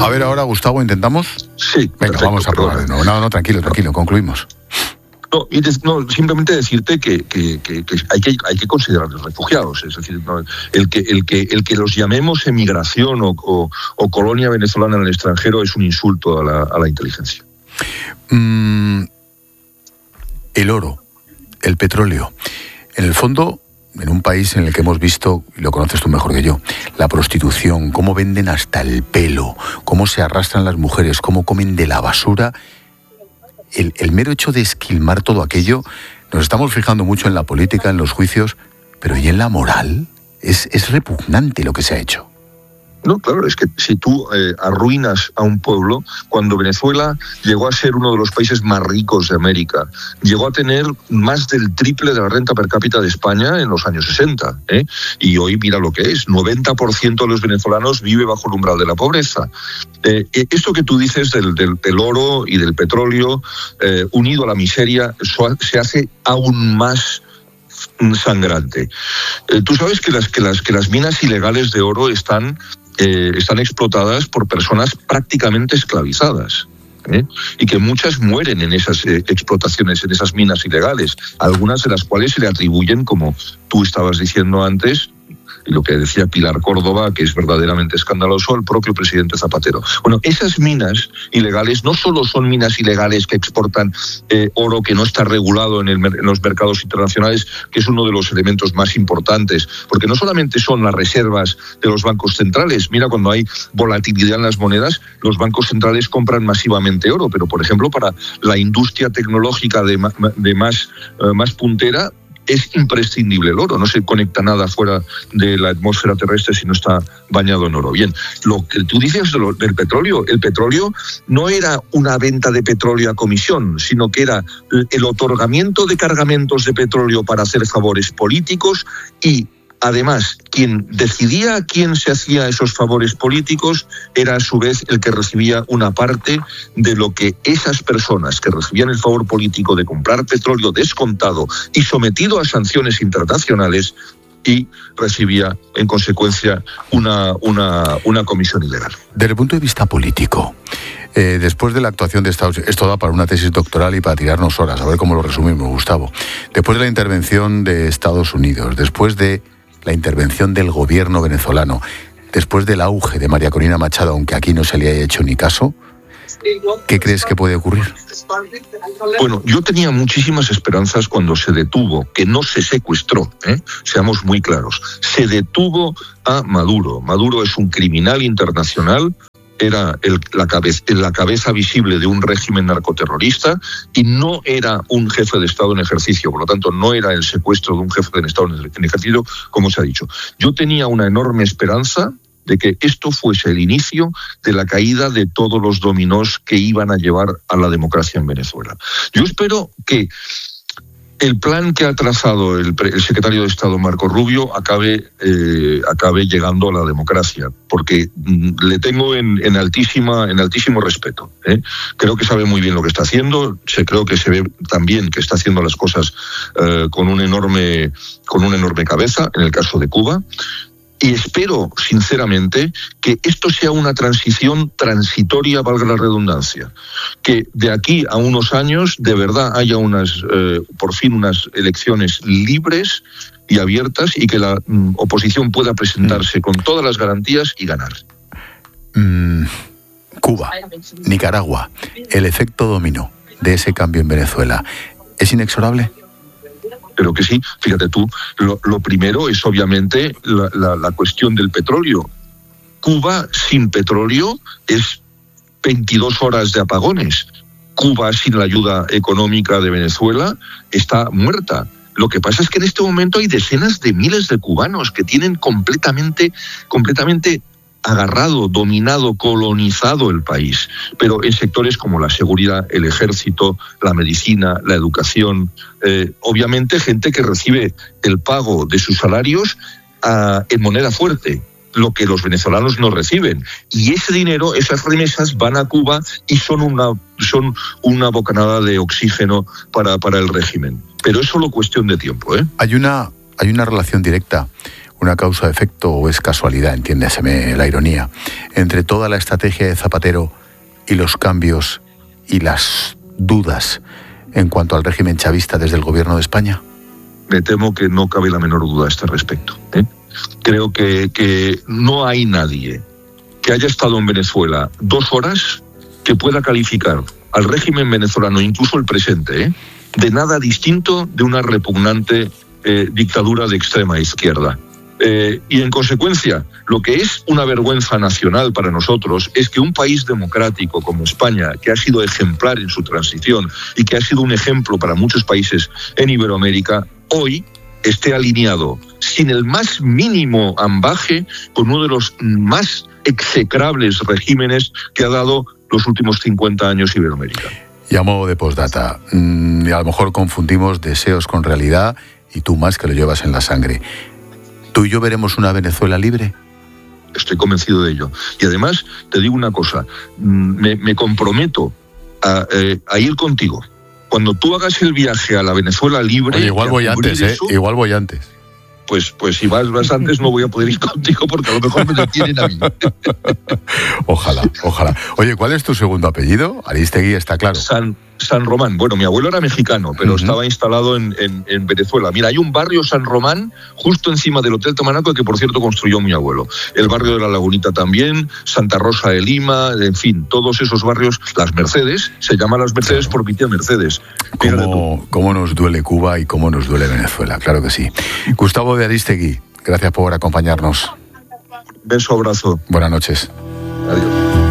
A ver, ahora, Gustavo, ¿intentamos? Sí. Venga, perfecto, vamos a probar de nuevo. No, tranquilo, concluimos. No, simplemente decirte que hay que considerar los refugiados, es decir, no, el que los llamemos emigración o colonia venezolana en el extranjero es un insulto a la inteligencia. El oro, el petróleo, en el fondo, en un país en el que hemos visto, y lo conoces tú mejor que yo, la prostitución, cómo venden hasta el pelo, cómo se arrastran las mujeres, cómo comen de la basura. El mero hecho de esquilmar todo aquello, nos estamos fijando mucho en la política, en los juicios, pero ¿y en la moral? Es repugnante lo que se ha hecho. No, claro, es que si tú arruinas a un pueblo, cuando Venezuela llegó a ser uno de los países más ricos de América, llegó a tener más del triple de la renta per cápita de España en los años 60, y hoy mira lo que es, 90% de los venezolanos vive bajo el umbral de la pobreza. Esto que tú dices del oro y del petróleo, unido a la miseria, se hace aún más sangrante. Tú sabes que las minas ilegales de oro están explotadas por personas prácticamente esclavizadas, y que muchas mueren en esas explotaciones, en esas minas ilegales, algunas de las cuales se le atribuyen, como tú estabas diciendo antes, y lo que decía Pilar Córdoba, que es verdaderamente escandaloso, al propio presidente Zapatero. Bueno, esas minas ilegales no solo son minas ilegales que exportan oro que no está regulado en los mercados internacionales, que es uno de los elementos más importantes, porque no solamente son las reservas de los bancos centrales. Mira, cuando hay volatilidad en las monedas, los bancos centrales compran masivamente oro, pero, por ejemplo, para la industria tecnológica de más puntera, es imprescindible el oro, no se conecta nada fuera de la atmósfera terrestre si no está bañado en oro. Bien, lo que tú dices del petróleo, el petróleo no era una venta de petróleo a comisión, sino que era el otorgamiento de cargamentos de petróleo para hacer favores políticos, y además, quien decidía a quién se hacía esos favores políticos era a su vez el que recibía una parte de lo que esas personas que recibían el favor político de comprar petróleo descontado y sometido a sanciones internacionales, y recibía en consecuencia una comisión ilegal. Desde el punto de vista político, después de la actuación de Estados Unidos, esto da para una tesis doctoral y para tirarnos horas, a ver cómo lo resumimos, Gustavo. Después de la intervención de Estados Unidos, después de la intervención del gobierno venezolano, después del auge de María Corina Machado, aunque aquí no se le haya hecho ni caso, ¿qué crees que puede ocurrir? Bueno, yo tenía muchísimas esperanzas cuando se detuvo, que no se secuestró, seamos muy claros, se detuvo a Maduro. Maduro es un criminal internacional, era la cabeza visible de un régimen narcoterrorista y no era un jefe de Estado en ejercicio, por lo tanto no era el secuestro de un jefe de Estado en ejercicio, como se ha dicho. Yo tenía una enorme esperanza de que esto fuese el inicio de la caída de todos los dominós que iban a llevar a la democracia en Venezuela. Yo espero que el plan que ha trazado el secretario de Estado Marco Rubio acabe llegando a la democracia, porque le tengo en altísimo respeto. Creo que sabe muy bien lo que está haciendo, creo que se ve también que está haciendo las cosas con una enorme cabeza, en el caso de Cuba. Y espero, sinceramente, que esto sea una transición transitoria, valga la redundancia. Que de aquí a unos años, de verdad, haya por fin unas elecciones libres y abiertas, y que la oposición pueda presentarse con todas las garantías y ganar. Cuba, Nicaragua, el efecto dominó de ese cambio en Venezuela, ¿es inexorable? Pero que sí, fíjate tú, lo primero es obviamente la cuestión del petróleo. Cuba sin petróleo es 22 horas de apagones. Cuba sin la ayuda económica de Venezuela está muerta. Lo que pasa es que en este momento hay decenas de miles de cubanos que tienen completamente agarrado, dominado, colonizado el país, pero en sectores como la seguridad, el ejército, la medicina, la educación, obviamente gente que recibe el pago de sus salarios en moneda fuerte, lo que los venezolanos no reciben. Y ese dinero, esas remesas van a Cuba y son una bocanada de oxígeno para el régimen. Pero es solo cuestión de tiempo, ¿eh? Hay una relación directa, una causa-efecto, o es casualidad, entiéndaseme la ironía, entre toda la estrategia de Zapatero y los cambios y las dudas en cuanto al régimen chavista desde el gobierno de España? Me temo que no cabe la menor duda a este respecto. Creo que no hay nadie que haya estado en Venezuela 2 horas que pueda calificar al régimen venezolano, incluso el presente, de nada distinto de una repugnante dictadura de extrema izquierda. Y en consecuencia, lo que es una vergüenza nacional para nosotros es que un país democrático como España, que ha sido ejemplar en su transición y que ha sido un ejemplo para muchos países en Iberoamérica, hoy esté alineado sin el más mínimo ambaje con uno de los más execrables regímenes que ha dado los últimos 50 años Iberoamérica. Y a modo de postdata, a lo mejor confundimos deseos con realidad y tú más que lo llevas en la sangre. ¿Tú y yo veremos una Venezuela libre? Estoy convencido de ello. Y además, te digo una cosa, me comprometo a ir contigo. Cuando tú hagas el viaje a la Venezuela libre... Oye, igual voy antes, eso, igual voy antes. Pues si vas antes no voy a poder ir contigo porque a lo mejor me detienen a mí. Ojalá. Oye, ¿cuál es tu segundo apellido? Aristegui, está claro. San Román. Bueno, mi abuelo era mexicano, pero estaba instalado en Venezuela. Mira, hay un barrio San Román justo encima del Hotel Tamanaco que, por cierto, construyó mi abuelo. El barrio de La Lagunita también, Santa Rosa de Lima, en fin, todos esos barrios. Las Mercedes, se llaman Las Mercedes por mi tía Mercedes. ¿Cómo nos duele Cuba y cómo nos duele Venezuela? Claro que sí. Gustavo de Aristegui, gracias por acompañarnos. Beso, abrazo. Buenas noches. Adiós.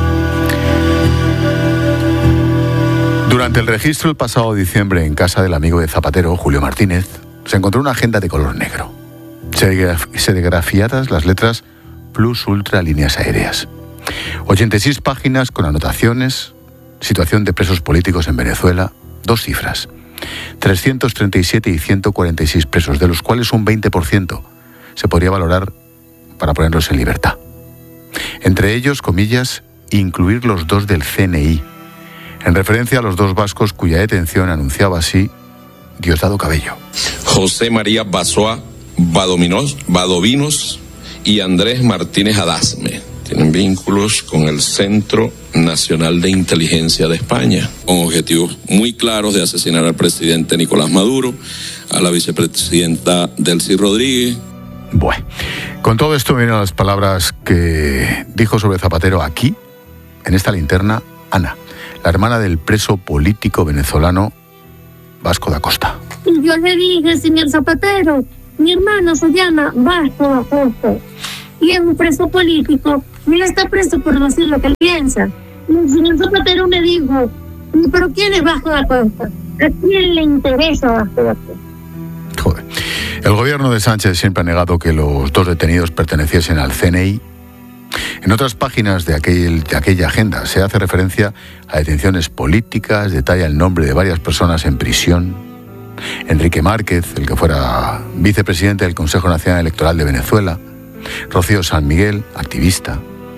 Durante el registro el pasado diciembre en casa del amigo de Zapatero, Julio Martínez, se encontró una agenda de color negro. Serigrafiadas las letras Plus Ultra Líneas Aéreas. 86 páginas con anotaciones, situación de presos políticos en Venezuela, 2 cifras. 337 y 146 presos, de los cuales un 20% se podría valorar para ponerlos en libertad. Entre ellos, comillas, incluir los 2 del CNI, en referencia a los 2 vascos cuya detención anunciaba así Diosdado Cabello. José María Basoa Badovinos y Andrés Martínez Adasme tienen vínculos con el Centro Nacional de Inteligencia de España, con objetivos muy claros de asesinar al presidente Nicolás Maduro, a la vicepresidenta Delcy Rodríguez. Bueno, con todo esto vienen las palabras que dijo sobre Zapatero aquí, en esta linterna, Ana, la hermana del preso político venezolano Vasco da Costa. Yo le dije, señor Zapatero, mi hermano se llama Vasco da Costa y es un preso político y él está preso por decir lo que él piensa. Y el señor Zapatero me dijo, ¿pero quién es Vasco da Costa? ¿A quién le interesa Vasco da Costa? Joder. El gobierno de Sánchez siempre ha negado que los 2 detenidos perteneciesen al CNI. En otras páginas de aquella agenda se hace referencia a detenciones políticas, detalla el nombre de varias personas en prisión. Enrique Márquez, el que fuera vicepresidente del Consejo Nacional Electoral de Venezuela. Rocío San Miguel, activista.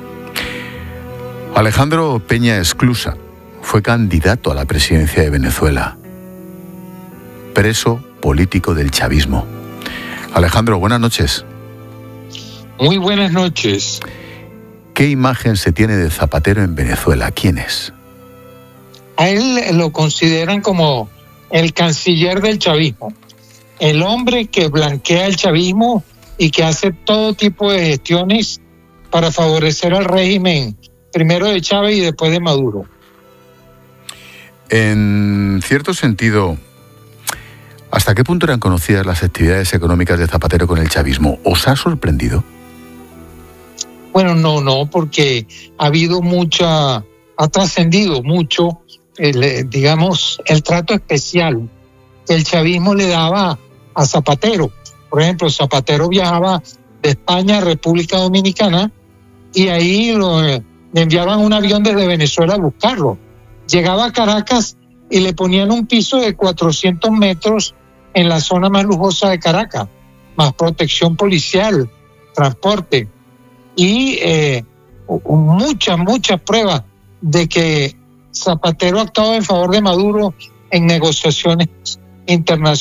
Alejandro Peña Esclusa fue candidato a la presidencia de Venezuela. Preso político del chavismo. Alejandro, buenas noches. Muy buenas noches. ¿Qué imagen se tiene de Zapatero en Venezuela? ¿Quién es? A él lo consideran como el canciller del chavismo, el hombre que blanquea el chavismo y que hace todo tipo de gestiones para favorecer al régimen, primero de Chávez y después de Maduro. En cierto sentido, ¿hasta qué punto eran conocidas las actividades económicas de Zapatero con el chavismo? ¿Os ha sorprendido? Bueno, no, porque ha trascendido mucho, el trato especial que el chavismo le daba a Zapatero. Por ejemplo, Zapatero viajaba de España a República Dominicana y ahí le enviaban un avión desde Venezuela a buscarlo. Llegaba a Caracas y le ponían un piso de 400 metros en la zona más lujosa de Caracas, más protección policial, transporte. Y muchas pruebas de que Zapatero ha actuado en favor de Maduro en negociaciones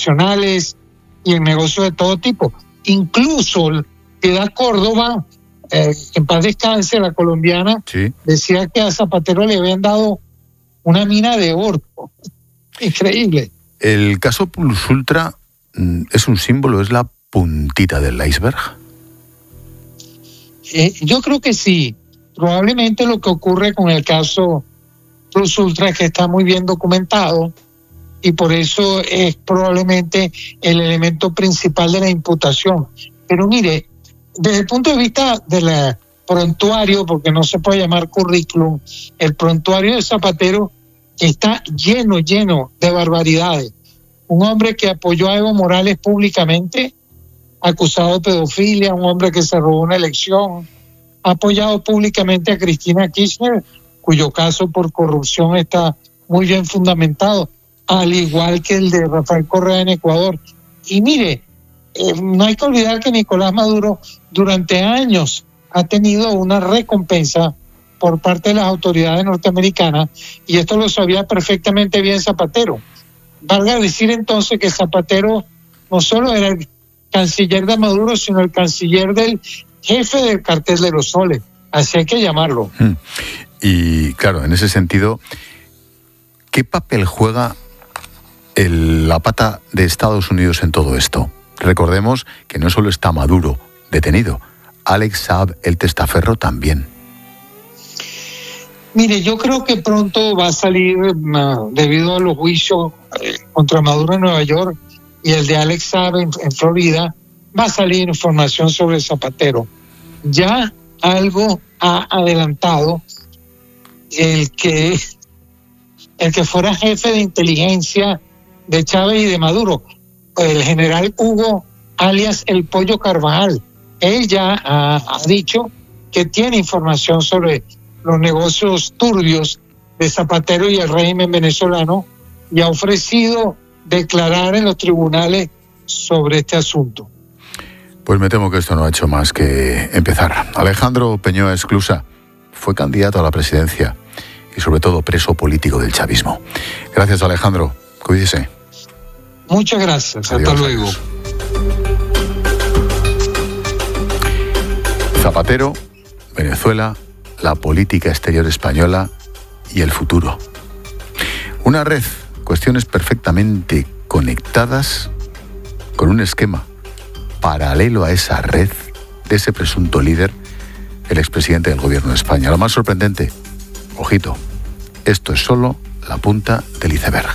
internacionales y en negocios de todo tipo. Incluso Piedad Córdoba en paz descanse, la colombiana, Sí. decía que a Zapatero le habían dado una mina de oro. Increíble. El caso Plus Ultra es un símbolo, es la puntita del iceberg. Yo creo que sí. Probablemente lo que ocurre con el caso Plus Ultra es que está muy bien documentado y por eso es probablemente el elemento principal de la imputación. Pero mire, desde el punto de vista del prontuario, porque no se puede llamar currículum, el prontuario de Zapatero está lleno de barbaridades. Un hombre que apoyó a Evo Morales públicamente, acusado de pedofilia, un hombre que se robó una elección, ha apoyado públicamente a Cristina Kirchner, cuyo caso por corrupción está muy bien fundamentado, al igual que el de Rafael Correa en Ecuador. Y mire, no hay que olvidar que Nicolás Maduro durante años ha tenido una recompensa por parte de las autoridades norteamericanas, y esto lo sabía perfectamente bien Zapatero. Valga decir entonces que Zapatero no solo era el canciller de Maduro, sino el canciller del jefe del cartel de los soles. Así hay que llamarlo. Y claro, en ese sentido, ¿qué papel juega la pata de Estados Unidos en todo esto? Recordemos que no solo está Maduro detenido, Alex Saab, el testaferro, también. Mire, yo creo que pronto va a salir, debido a los juicios contra Maduro en Nueva York y el de Alex Saab en Florida, va a salir información sobre Zapatero. Ya algo ha adelantado el que fuera jefe de inteligencia de Chávez y de Maduro, el general Hugo, alias el Pollo Carvajal. Él ya ha dicho que tiene información sobre los negocios turbios de Zapatero y el régimen venezolano y ha ofrecido declarar en los tribunales sobre este asunto. Pues me temo que esto no ha hecho más que empezar. Alejandro Peñoa Esclusa fue candidato a la presidencia y sobre todo preso político del chavismo. Gracias, Alejandro. Cuídese. Muchas gracias. Adiós. Hasta luego. Zapatero, Venezuela, la política exterior española y el futuro. Una red, cuestiones perfectamente conectadas con un esquema paralelo a esa red de ese presunto líder, el expresidente del gobierno de España. Lo más sorprendente, ojito, esto es solo la punta del iceberg.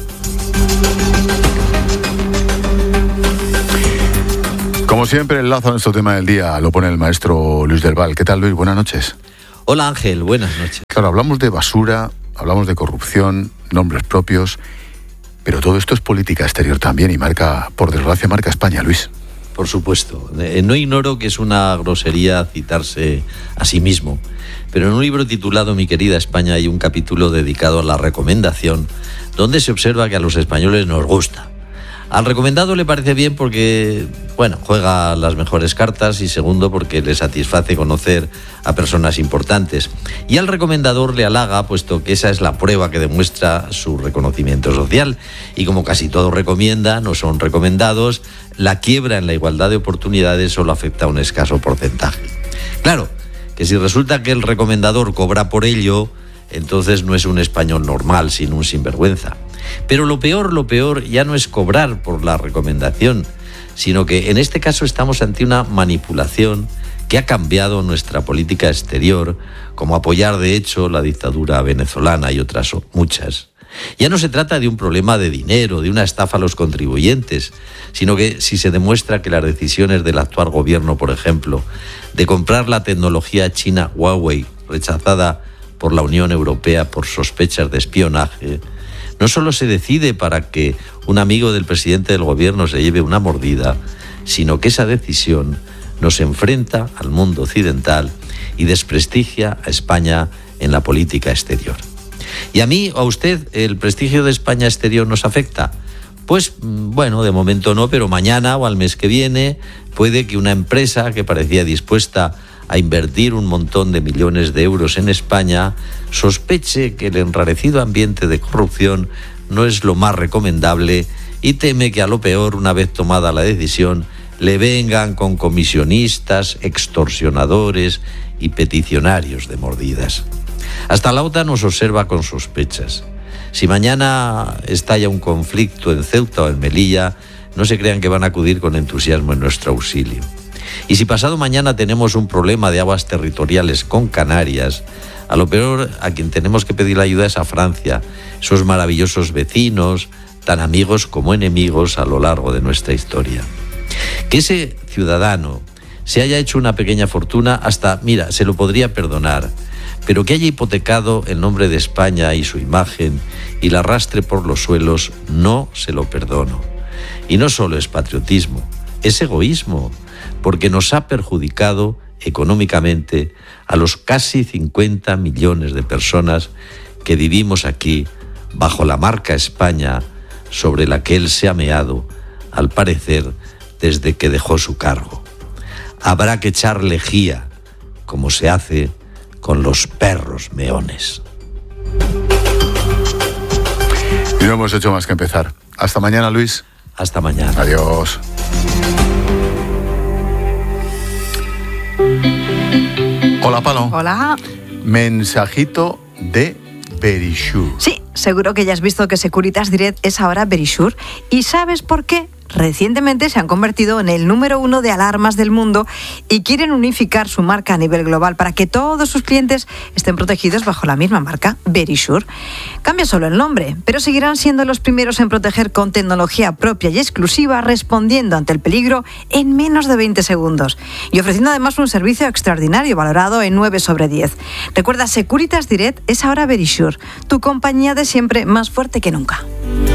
Como siempre, el lazo a nuestro tema del día lo pone el maestro Luis del Val. ¿Qué tal, Luis? Buenas noches. Hola, Ángel. Buenas noches. Claro, hablamos de basura, hablamos de corrupción, nombres propios, pero todo esto es política exterior también y marca, por desgracia, marca España, Luis. Por supuesto. No ignoro que es una grosería citarse a sí mismo, pero en un libro titulado Mi querida España hay un capítulo dedicado a la recomendación, donde se observa que a los españoles nos gusta. Al recomendado le parece bien porque, bueno, juega las mejores cartas y segundo porque le satisface conocer a personas importantes. Y al recomendador le halaga, puesto que esa es la prueba que demuestra su reconocimiento social. Y como casi todos recomiendan o son recomendados, la quiebra en la igualdad de oportunidades solo afecta a un escaso porcentaje. Claro, que si resulta que el recomendador cobra por ello, entonces no es un español normal, sino un sinvergüenza. Pero lo peor ya no es cobrar por la recomendación, sino que en este caso estamos ante una manipulación que ha cambiado nuestra política exterior, como apoyar de hecho la dictadura venezolana y otras muchas. Ya no se trata de un problema de dinero, de una estafa a los contribuyentes, sino que si se demuestra que las decisiones del actual gobierno, por ejemplo, de comprar la tecnología china Huawei, rechazada por la Unión Europea por sospechas de espionaje, no solo se decide para que un amigo del presidente del gobierno se lleve una mordida, sino que esa decisión nos enfrenta al mundo occidental y desprestigia a España en la política exterior. ¿Y a mí o a usted el prestigio de España exterior nos afecta? Pues bueno, de momento no, pero mañana o al mes que viene puede que una empresa que parecía dispuesta a invertir un montón de millones de euros en España sospeche que el enrarecido ambiente de corrupción no es lo más recomendable y teme que a lo peor, una vez tomada la decisión, le vengan con comisionistas, extorsionadores y peticionarios de mordidas. Hasta la OTAN nos observa con sospechas. Si mañana estalla un conflicto en Ceuta o en Melilla, no se crean que van a acudir con entusiasmo en nuestro auxilio. Y si pasado mañana tenemos un problema de aguas territoriales con Canarias, a lo peor a quien tenemos que pedir la ayuda es a Francia, esos maravillosos vecinos, tan amigos como enemigos a lo largo de nuestra historia. Que ese ciudadano se haya hecho una pequeña fortuna, hasta, mira, se lo podría perdonar, pero que haya hipotecado el nombre de España y su imagen y la arrastre por los suelos, no se lo perdono. Y no solo es patriotismo, es egoísmo, porque nos ha perjudicado económicamente a los casi 50 millones de personas que vivimos aquí bajo la marca España, sobre la que él se ha meado, al parecer, desde que dejó su cargo. Habrá que echar lejía, como se hace con los perros meones. Y no hemos hecho más que empezar. Hasta mañana, Luis. Hasta mañana. Adiós. Hola, Palo. Hola. Mensajito de Verisure. Sí, seguro que ya has visto que Securitas Direct es ahora Verisure. ¿Y sabes por qué? Recientemente se han convertido en el número 1 de alarmas del mundo y quieren unificar su marca a nivel global para que todos sus clientes estén protegidos bajo la misma marca, Verisure. Cambia solo el nombre, pero seguirán siendo los primeros en proteger con tecnología propia y exclusiva, respondiendo ante el peligro en menos de 20 segundos. Y ofreciendo además un servicio extraordinario valorado en 9 sobre 10. Recuerda, Securitas Direct es ahora Verisure, tu compañía de siempre más fuerte que nunca.